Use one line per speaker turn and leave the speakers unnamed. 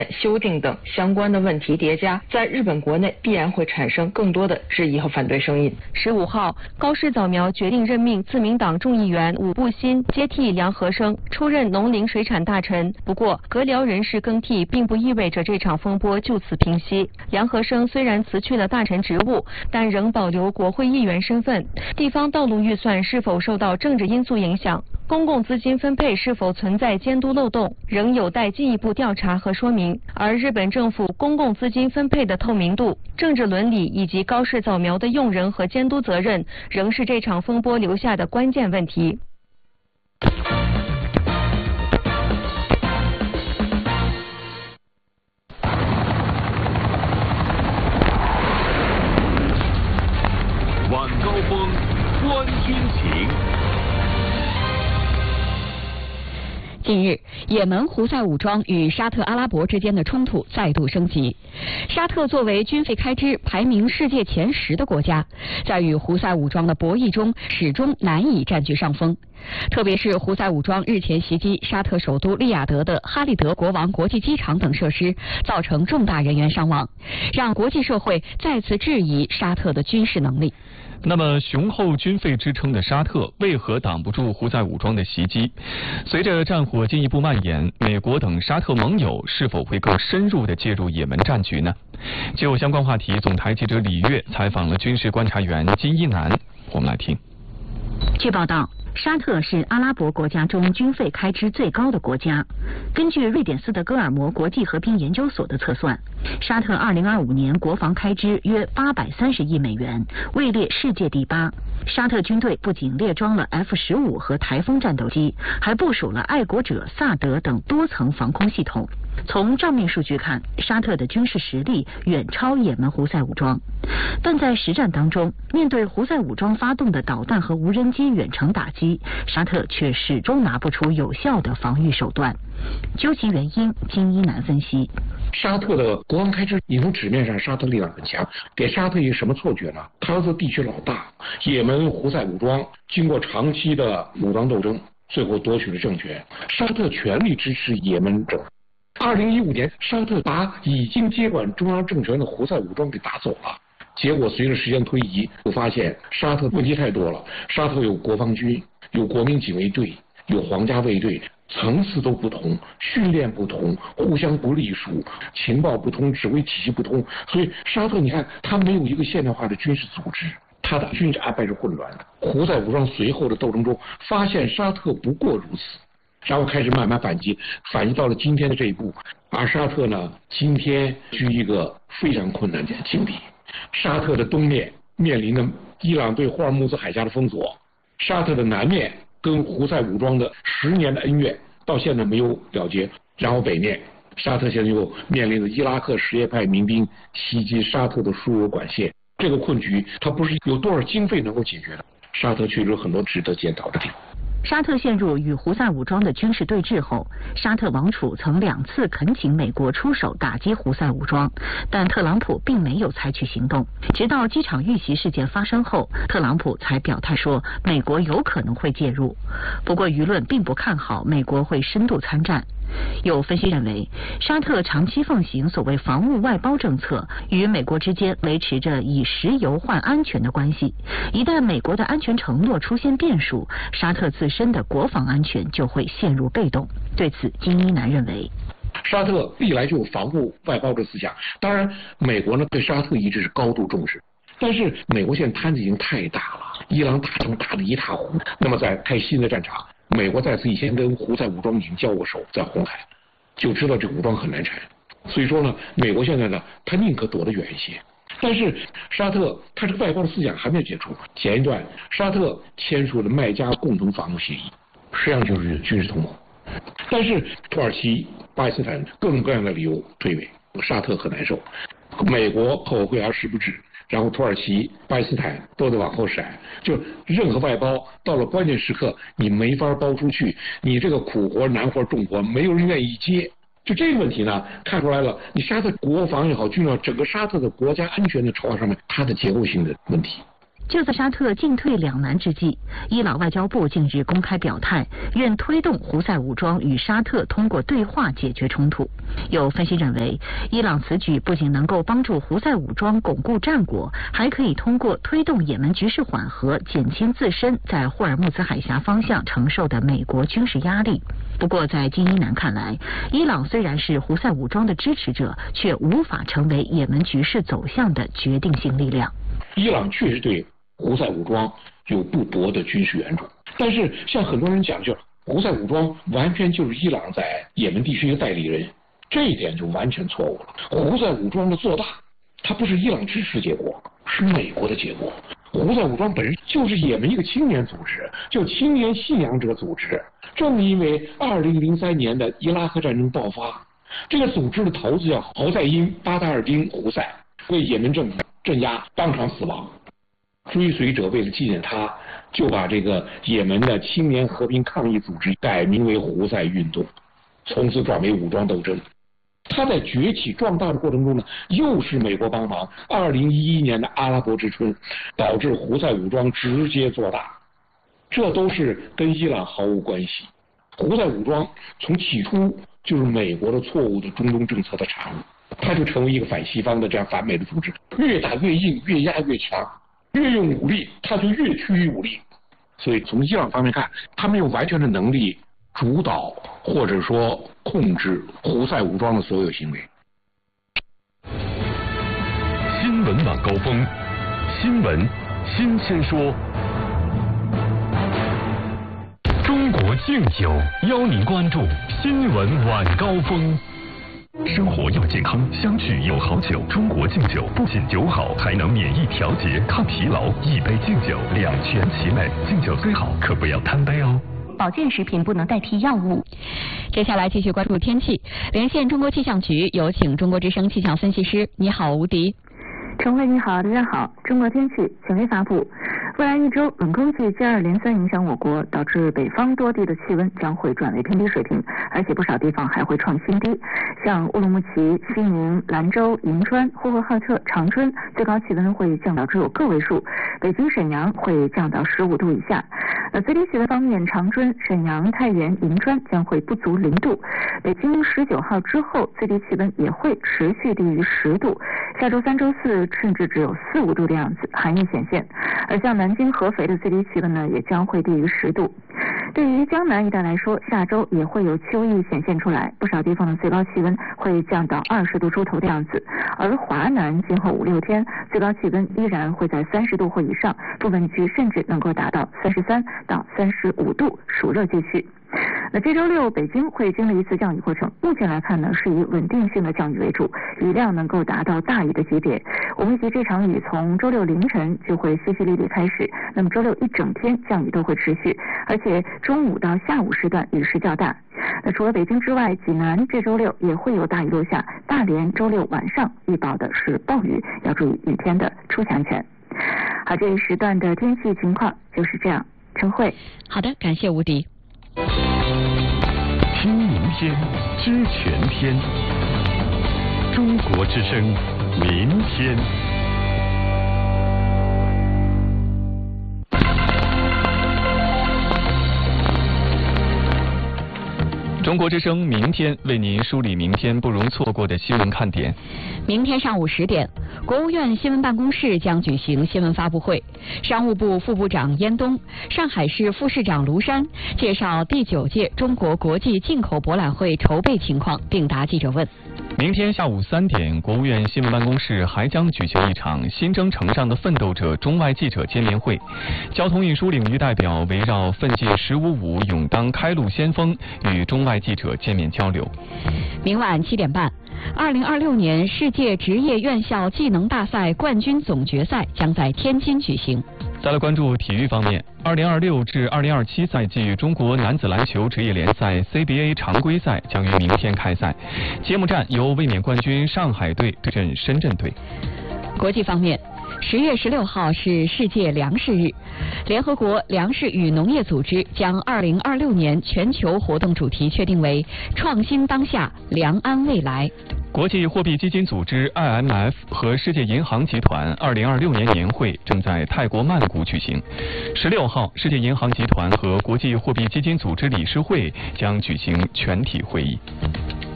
修订等相关的问题叠加，在日本国内必然会产生更多的质疑和反对声音。
15号，高市早苗决定任命自民党众议员武部新接替梁和生出任农林水产大臣。不过，阁僚人事更替并不意味着这场风波就此平息。梁和生虽然辞去了大臣职务，但仍保留国会议员身份。地方道路预算是否受到政治因素影响？公共资金分配是否存在监督漏洞，仍有待进一步调查和说明。而日本政府公共资金分配的透明度、政治伦理以及高市早苗的用人和监督责任，仍是这场风波留下的关键问题。
晚高峰，观军情。
近日，也门胡塞武装与沙特阿拉伯之间的冲突再度升级。沙特作为军费开支排名世界前10的国家，在与胡塞武装的博弈中始终难以占据上风。特别是胡塞武装日前袭击沙特首都利雅得的哈利德国王国际机场等设施，造成重大人员伤亡，让国际社会再次质疑沙特的军事能力。
那么，雄厚军费支撑的沙特为何挡不住胡塞武装的袭击？随着战火进一步蔓延，美国等沙特盟友是否会更深入地介入也门战局呢？就相关话题，总台记者李月采访了军事观察员金一南，我们来听。
据报道，沙特是阿拉伯国家中军费开支最高的国家。根据瑞典斯德哥尔摩国际和平研究所的测算，沙特2025年国防开支约830亿美元，位列世界第8。沙特军队不仅列装了 F-15和台风战斗机，还部署了爱国者、萨德等多层防空系统。从账面数据看，沙特的军事实力远超也门胡塞武装，但在实战当中，面对胡塞武装发动的导弹和无人机远程打击，沙特却始终拿不出有效的防御手段。究其原因，金一南分析，
沙特的国防开支，你从纸面上沙特力量很强，给沙特一个什么错觉呢？他是地区老大，也门胡塞武装经过长期的武装斗争，最后夺取了政权，沙特全力支持也门政府。2015年，沙特把已经接管中央政权的胡塞武装给打走了。结果随着时间推移，就发现沙特问题太多了。沙特有国防军，有国民警卫队，有皇家卫队，层次都不同，训练不同，互相不隶属，情报不同，指挥体系不同。所以沙特，你看，它没有一个现代化的军事组织，它的军事安排是混乱的。胡塞武装随后的斗争中，发现沙特不过如此。然后开始慢慢反击，反击到了今天的这一步。而沙特呢，今天居一个非常困难的境地。沙特的东面面临着伊朗对霍尔木兹海峡的封锁，沙特的南面跟胡塞武装的10年的恩怨到现在没有了结。然后北面，沙特现在又面临着伊拉克什叶派民兵袭击沙特的输油管线，这个困局它不是有多少经费能够解决的。沙特确实有很多值得检讨的地方。
沙特陷入与胡塞武装的军事对峙后，沙特王储曾2次恳请美国出手打击胡塞武装，但特朗普并没有采取行动。直到机场遇袭事件发生后，特朗普才表态说美国有可能会介入。不过舆论并不看好美国会深度参战。有分析认为，沙特长期奉行所谓防务外包政策，与美国之间维持着以石油换安全的关系。一旦美国的安全承诺出现变数，沙特自身的国防安全就会陷入被动。对此，金一南认为，
沙特历来就有防务外包的思想，当然美国呢对沙特一直是高度重视，但是美国现在摊子已经太大了，伊朗打仗打得一塌糊涂，那么在开新的战场，美国在此以前跟胡塞武装已经交过手，在红海就知道这武装很难缠，所以说呢，美国现在呢，他宁可躲得远一些。但是沙特他这个外包的思想还没有解除。前一段沙特签署了麦加共同防务协议，实际上就是军事同盟。但是土耳其、巴基斯坦各种各样的理由推诿，沙特很难受。美国后悔而时不至，然后土耳其、巴基斯坦都得往后闪，就任何外包到了关键时刻，你没法包出去，你这个苦活、难活、重活，没有人愿意接。就这个问题呢，看出来了，你沙特国防也好，军也好，整个沙特的国家安全的筹划上面，它的结构性的问题。
就在沙特进退两难之际，伊朗外交部近日公开表态，愿推动胡塞武装与沙特通过对话解决冲突。有分析认为，伊朗此举不仅能够帮助胡塞武装巩固战果，还可以通过推动也门局势缓和，减轻自身在霍尔木兹海峡方向承受的美国军事压力。不过，在金一南看来，伊朗虽然是胡塞武装的支持者，却无法成为也门局势走向的决定性力量。
伊朗确实对胡塞武装有不薄的军事援助，但是像很多人讲，就胡塞武装完全就是伊朗在也门地区的代理人，这一点就完全错误了。胡塞武装的做大，它不是伊朗支持结果，是美国的结果。胡塞武装本身就是也门一个青年组织，就青年信仰者组织。正因为2003年的伊拉克战争爆发，这个组织的头子叫侯赛因·巴达尔丁·胡塞，为也门政府镇压，当场死亡。追随者为了纪念他，就把这个也门的青年和平抗议组织改名为胡塞运动，从此转为武装斗争。他在崛起壮大的过程中呢，又是美国帮忙。2011年的阿拉伯之春，导致胡塞武装直接做大，这都是跟伊朗毫无关系。胡塞武装从起初就是美国的错误的中东政策的产物，它就成为一个反西方的这样反美的组织，越打越硬，越压越强，越用武力，它就越趋于武力。所以从伊朗方面看，他们有完全的能力主导或者说控制胡塞武装的所有行为。
新闻晚高峰，新闻新鲜说。中国敬酒邀您关注新闻晚高峰。生活要健康，相聚有好酒。中国敬酒不仅酒好，还能免疫调节、抗疲劳。一杯敬酒，两全其美。敬酒虽好，可不要贪杯哦。
保健食品不能代替药物。
接下来继续关注天气，连线中国气象局，有请中国之声气象分析师。你好，吴迪。
陈慧你好，大家好。中国天气权威发布，未来一周冷空气接二连三影响我国，导致北方多地的气温将会转为偏低水平，而且不少地方还会创新低。像乌鲁木齐、西宁、兰州、银川、呼和浩特、长春最高气温会降到只有个位数，北京、沈阳会降到15度以下。最低气温方面，长春、沈阳、太原、银川将会不足0度，北京19号之后最低气温也会持续低于10度，下周3、周4甚至只有4、5度的样子，寒意显现。而像南京、合肥的最低气温呢，也将会低于10度。对于江南一带来说，下周也会有秋意显现出来，不少地方的最高气温会降到20度出头的样子。而华南今后5、6天最高气温依然会在30度或以上，部分地区甚至能够达到33到35度，暑热继续。那这周6北京会经历一次降雨过程，目前来看呢，是以稳定性的降雨为主，雨量能够达到大雨的级别。我们预计这场雨从周6凌晨就会淅淅沥沥开始，那么周6一整天降雨都会持续，而且中午到下午时段雨势较大。那除了北京之外，济南这周6也会有大雨落下，大连周6晚上预报的是暴雨，要注意雨天的出行安全。好，这一时段的天气情况就是这样。陈慧，
好的，感谢吴迪。
听明天，知全天。中国之声，明天。
中国之声明天为您梳理明天不容错过的新闻看点。
明天上午10点，国务院新闻办公室将举行新闻发布会，商务部副部长燕东、上海市副市长卢山介绍第9届中国国际进口博览会筹备情况，并答记者问。
明天下午3点，国务院新闻办公室还将举行一场新征程上的奋斗者中外记者见面会，交通运输领域代表围绕奋进“15+5”勇当开路先锋与中外记者见面交流。
明晚7点半，2026年世界职业院校技能大赛冠军总决赛将在天津举行。
再来关注体育方面，2026至2027赛季中国男子篮球职业联赛 CBA 常规赛将于明天开赛，揭幕战由卫冕冠军上海队对阵深圳队。
国际方面，10月16号是世界粮食日，联合国粮食与农业组织将2026年全球活动主题确定为创新当下，良安未来。
国际货币基金组织 IMF 和世界银行集团2026年年会正在泰国曼谷举行。16号，世界银行集团和国际货币基金组织理事会将举行全体会议。